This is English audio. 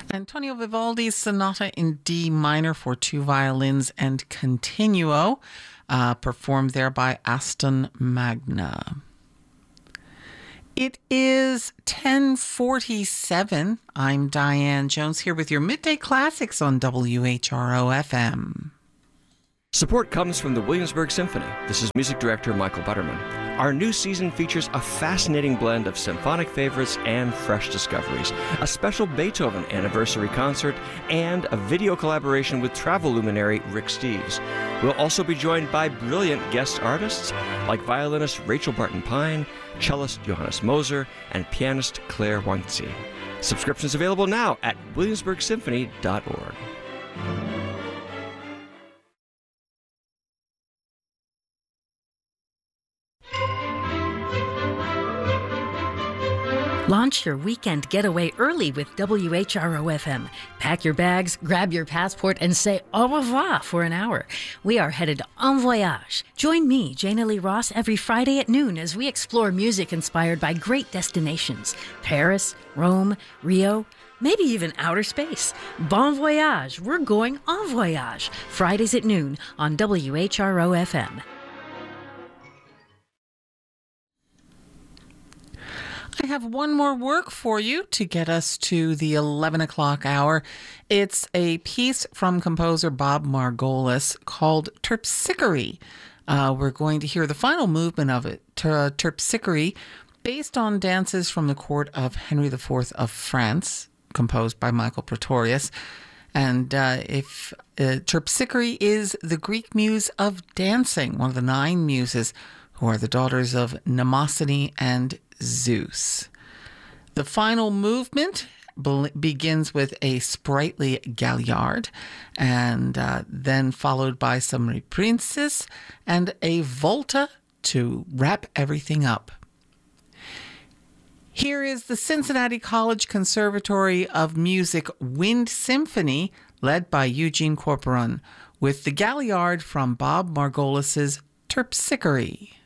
Antonio Vivaldi's Sonata in D minor for two violins and continuo, performed there by Aston Magna. It is 10:47. I'm Diane Jones here with your Midday Classics on WHRO-FM. Support comes from the Williamsburg Symphony. This is music director Michael Butterman. Our new season features a fascinating blend of symphonic favorites and fresh discoveries, a special Beethoven anniversary concert, and a video collaboration with travel luminary Rick Steves. We'll also be joined by brilliant guest artists like violinist Rachel Barton-Pine, cellist Johannes Moser, and pianist Claire Wantzi. Subscriptions available now at williamsburgsymphony.org. Launch your weekend getaway early with WHRO-FM. Pack your bags, grab your passport, and say au revoir for an hour. We are headed en voyage. Join me, Jana Lee Ross, every Friday at noon as we explore music inspired by great destinations. Paris, Rome, Rio, maybe even outer space. Bon voyage. We're going en voyage. Fridays at noon on WHRO-FM. I have one more work for you to get us to the 11 o'clock hour. It's a piece from composer Bob Margolis called Terpsichore. We're going to hear the final movement of it, Terpsichore, based on dances from the court of Henry IV of France, composed by Michael Pretorius. And Terpsichore is the Greek muse of dancing, one of the 9 muses who are the daughters of Mnemosyne and Zeus. The final movement begins with a sprightly galliard, and then followed by some reprinces and a volta to wrap everything up. Here is the Cincinnati College Conservatory of Music Wind Symphony, led by Eugene Corporon, with the galliard from Bob Margolis's Terpsichore.